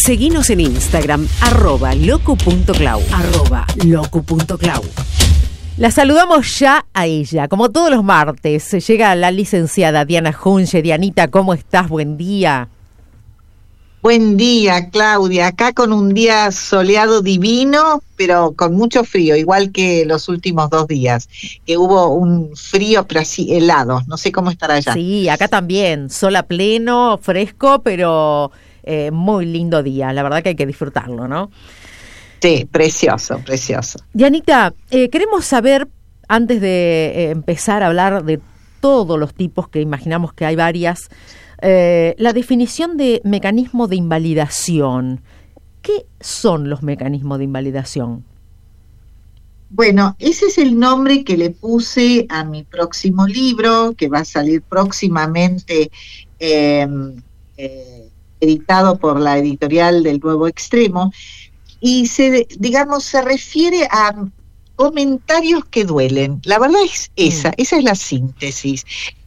Seguinos en Instagram, @locu.clau. La saludamos ya a ella, como todos los martes. Llega la licenciada Diana Junge. Dianita, ¿cómo estás? Buen día. Buen día, Claudia. Acá con un día soleado divino, pero con mucho frío, igual que los últimos 2 días, que hubo un frío, pero así helado. No sé cómo estará allá. Sí, acá también. Sol a pleno, fresco, pero muy lindo día. La verdad que hay que disfrutarlo, ¿no? Sí, precioso, precioso. Dianita, queremos saber, antes de empezar a hablar de todos los tipos, que imaginamos que hay varias, la definición de mecanismo de invalidación. ¿Qué son los mecanismos de invalidación? Bueno, ese es el nombre que le puse a mi próximo libro, que va a salir próximamente, editado por la editorial del Nuevo Extremo, y se refiere a comentarios que duelen. La verdad es esa es la síntesis.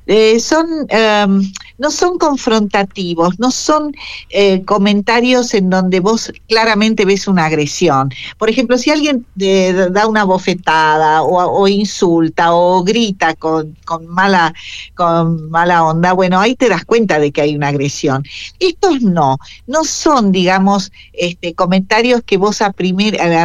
No son confrontativos, no son comentarios en donde vos claramente ves una agresión. Por ejemplo, si alguien da una bofetada o insulta o grita con mala onda, bueno, ahí te das cuenta de que hay una agresión. Estos no son, digamos, comentarios que vos a primera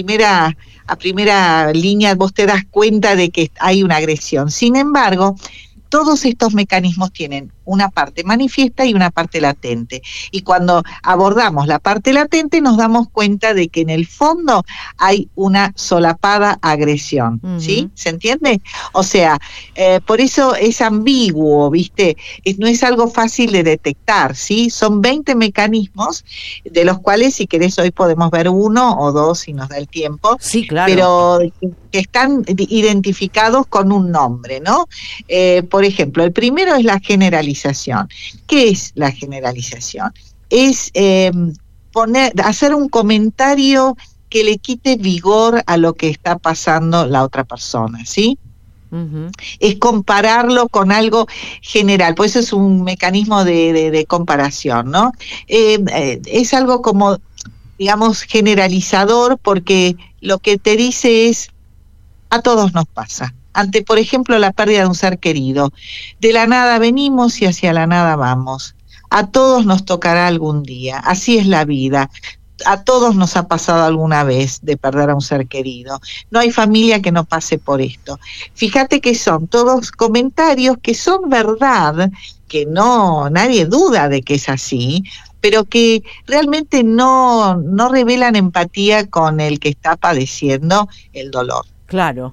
línea vos te das cuenta de que hay una agresión. Sin embargo, todos estos mecanismos tienen una parte manifiesta y una parte latente. Y cuando abordamos la parte latente nos damos cuenta de que en el fondo hay una solapada agresión, ¿sí? ¿Se entiende? O sea, por eso es ambiguo, ¿viste? No es algo fácil de detectar, ¿sí? Son 20 mecanismos, de los cuales, si querés, hoy podemos ver 1 o 2 si nos da el tiempo. Sí, claro. Pero que están identificados con un nombre, ¿no? Por ejemplo, el primero es la generalización. ¿Qué es la generalización? Es hacer un comentario que le quite vigor a lo que está pasando la otra persona, ¿sí? Es compararlo con algo general, pues eso es un mecanismo de comparación, ¿no? Es algo como, digamos, generalizador, porque lo que te dice es: a todos nos pasa. Ante, por ejemplo, la pérdida de un ser querido, de la nada venimos y hacia la nada vamos. A todos nos tocará algún día, así es la vida. A todos nos ha pasado alguna vez de perder a un ser querido. No hay familia que no pase por esto. Fíjate que son todos comentarios que son verdad, que nadie duda de que es así, pero que realmente no revelan empatía con el que está padeciendo el dolor. Claro.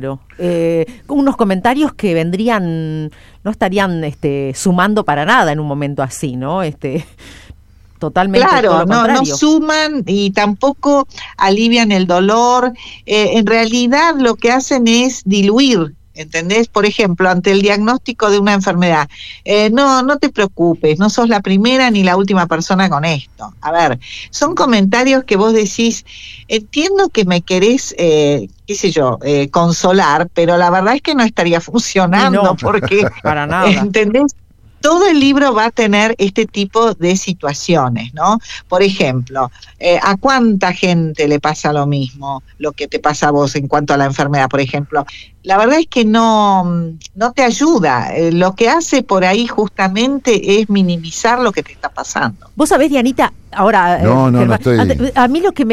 Unos comentarios que no estarían sumando para nada en un momento así, ¿no? Totalmente. Claro, no suman y tampoco alivian el dolor. En realidad lo que hacen es diluir, ¿entendés? Por ejemplo, ante el diagnóstico de una enfermedad, no te preocupes, no sos la primera ni la última persona con esto. A ver, son comentarios que vos decís: entiendo que me querés, consolar, pero la verdad es que no estaría funcionando, no, porque, para nada. ¿entendés? Todo el libro va a tener este tipo de situaciones, ¿no? Por ejemplo, ¿a cuánta gente le pasa lo mismo, lo que te pasa a vos en cuanto a la enfermedad, por ejemplo? La verdad es que no te ayuda. Lo que hace por ahí justamente es minimizar lo que te está pasando. Vos sabés, Dianita, ahora... No estoy... A mí lo que